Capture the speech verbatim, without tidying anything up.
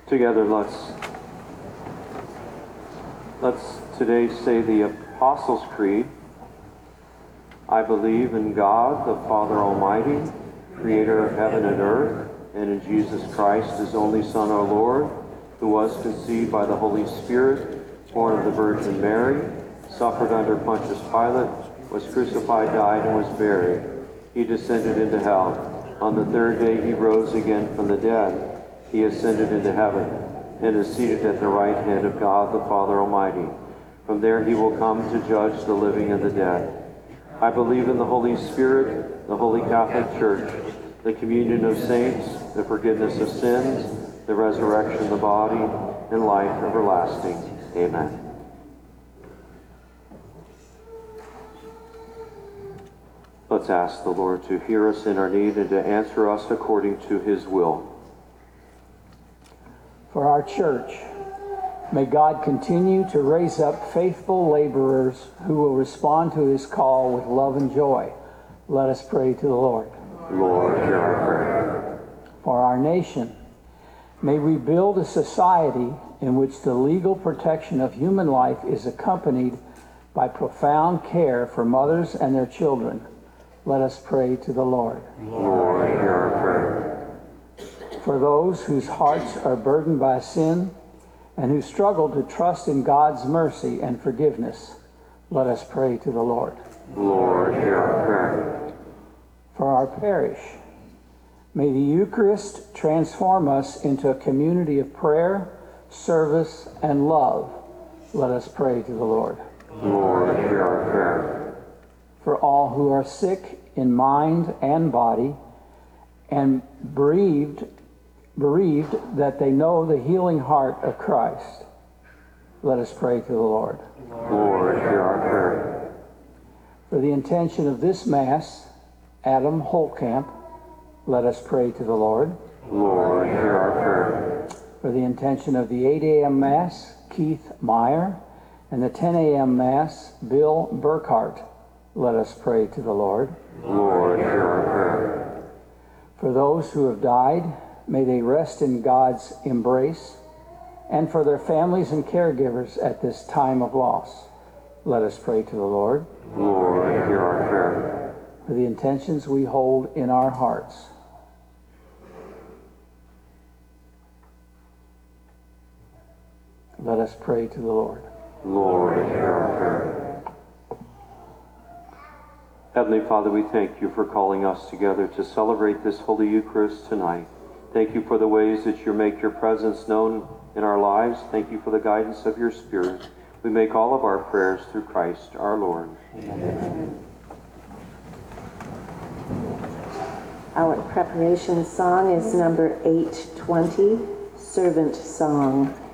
Together, let's let's today say the Apostles' Creed. I believe in God, the Father Almighty, creator of heaven and earth, and in Jesus Christ, his only Son, our Lord, who was conceived by the Holy Spirit, born of the Virgin Mary, suffered under Pontius Pilate, was crucified, died, and was buried. He descended into hell. On the third day he rose again from the dead. He ascended into heaven and is seated at the right hand of God the Father Almighty. From there he will come to judge the living and the dead. I believe in the Holy Spirit, the Holy Catholic Church, the communion of saints, the forgiveness of sins, the resurrection of the body, and life everlasting. Amen. Let's ask the Lord to hear us in our need and to answer us according to his will. For our church, may God continue to raise up faithful laborers who will respond to his call with love and joy. Let us pray to the Lord. Lord, hear our prayer. For our nation, may we build a society in which the legal protection of human life is accompanied by profound care for mothers and their children. Let us pray to the Lord. Lord, hear our prayer. For those whose hearts are burdened by sin and who struggle to trust in God's mercy and forgiveness, let us pray to the Lord. Lord, hear our prayer. For our parish, may the Eucharist transform us into a community of prayer, service, and love. Let us pray to the Lord. Lord, hear our prayer. For all who are sick in mind and body and bereaved, bereaved that they know the healing heart of Christ, let us pray to the Lord. Lord, hear our prayer. For the intention of this Mass, Adam Holtkamp, let us pray to the Lord. Lord, hear our prayer. For the intention of the eight a.m. Mass, Keith Meyer, and the ten a.m. Mass, Bill Burkhart, let us pray to the Lord. Lord, hear our prayer. For those who have died, may they rest in God's embrace, and for their families and caregivers at this time of loss, let us pray to the Lord. Lord, hear our prayer. For the intentions we hold in our hearts. Let us pray to the Lord. Lord, hear our prayer. Heavenly Father, we thank you for calling us together to celebrate this Holy Eucharist tonight. Thank you for the ways that you make your presence known in our lives. Thank you for the guidance of your Spirit. We make all of our prayers through Christ our Lord. Amen. Our preparation song is number eight twenty, Servant Song.